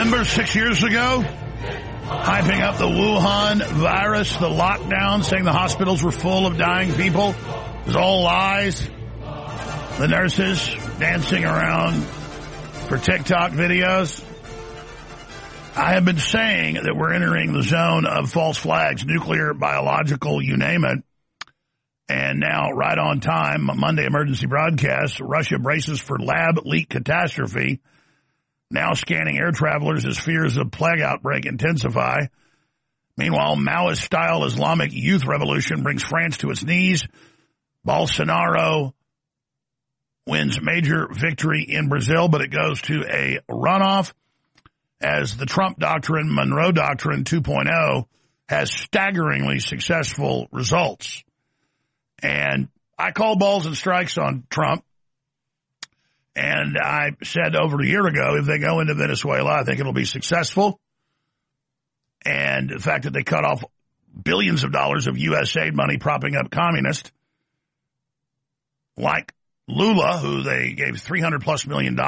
Remember 6 years ago, hyping up the Wuhan virus, the lockdown, saying the hospitals were full of dying people? It was all lies. The nurses dancing around for TikTok videos. I have been saying that we're entering the zone of false flags, nuclear, biological, you name it. And now, right on time, Monday emergency broadcast, Russia braces for lab leak catastrophe. Now scanning air travelers as fears of plague outbreak intensify. Meanwhile, Maoist-style Islamic youth revolution brings France to its knees. Bolsonaro wins major victory in Brazil, but it goes to a runoff as the Trump doctrine, Monroe Doctrine 2.0, has staggeringly successful results. And I call balls and strikes on Trump. And I said over a year ago, if they go into Venezuela, I think it'll be successful. And the fact that they cut off billions of dollars of U.S. aid money propping up communists, like Lula, who they gave $300+ million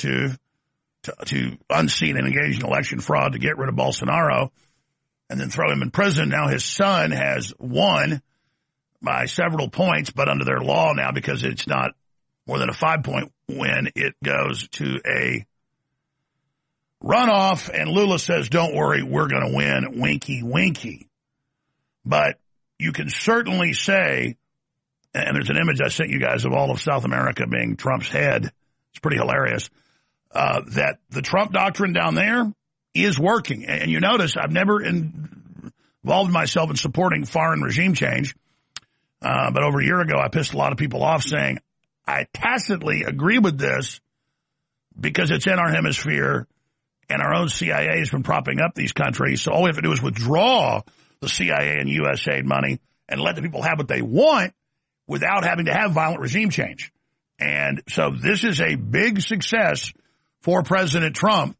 to unseat and engage in election fraud to get rid of Bolsonaro and then throw him in prison. Now his son has won by several points, but under their law now, because it's not more than a 5-point win, it goes to a runoff, and Lula says, don't worry, we're going to win, winky, winky. But you can certainly say, and there's an image I sent you guys of all of South America being Trump's head. It's pretty hilarious, that the Trump doctrine down there is working. And you notice I've never involved myself in supporting foreign regime change, but over a year ago I pissed a lot of people off saying, I tacitly agree with this because it's in our hemisphere and our own CIA has been propping up these countries. So all we have to do is withdraw the CIA and U.S. aid money and let the people have what they want without having to have violent regime change. And so this is a big success for President Trump.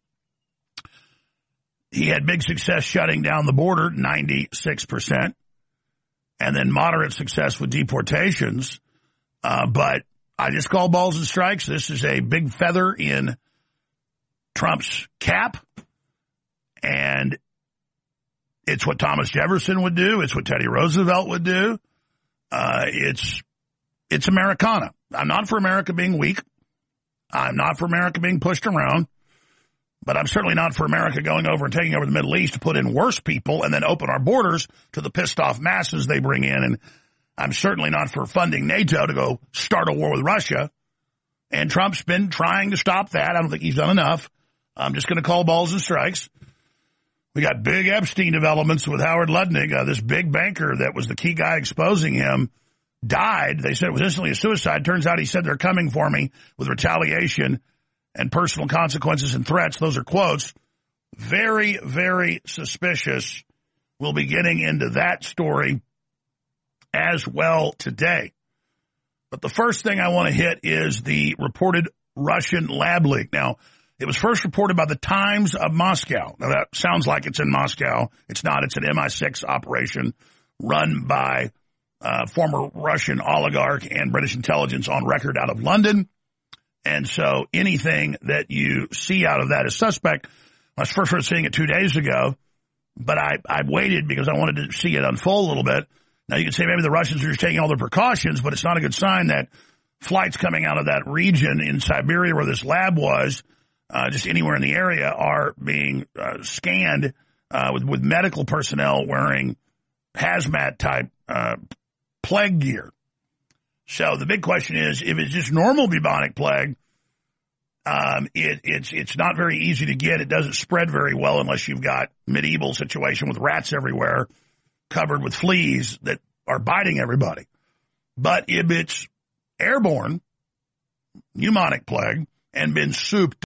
He had big success shutting down the border, 96%, and then moderate success with deportations. But I just call balls and strikes. This is a big feather in Trump's cap, and it's what Thomas Jefferson would do. It's what Teddy Roosevelt would do. It's Americana. I'm not for America being weak. I'm not for America being pushed around, but I'm certainly not for America going over and taking over the Middle East to put in worse people and then open our borders to the pissed off masses they bring in. And I'm certainly not for funding NATO to go start a war with Russia. And Trump's been trying to stop that. I don't think he's done enough. I'm just going to call balls and strikes. We got big Epstein developments with Howard Lutnick. This big banker that was the key guy exposing him died. They said it was instantly a suicide. Turns out he said they're coming for me with retaliation and personal consequences and threats. Those are quotes. Very, very suspicious. We'll be getting into that story as well today. But the first thing I want to hit is the reported Russian lab leak. Now, it was first reported by the Times of Moscow. Now, that sounds like it's in Moscow. It's not. It's an MI6 operation run by former Russian oligarch and British intelligence on record out of London. And so anything that you see out of that is suspect. I was first heard seeing it 2 days ago, but I waited because I wanted to see it unfold a little bit. Now, you can say maybe the Russians are just taking all their precautions, but it's not a good sign that flights coming out of that region in Siberia where this lab was, just anywhere in the area, are being scanned with medical personnel wearing hazmat-type plague gear. So the big question is, if it's just normal bubonic plague, it's not very easy to get. It doesn't spread very well unless you've got medieval situation with rats everywhere covered with fleas that are biting everybody. But if it's airborne, pneumonic plague, and been souped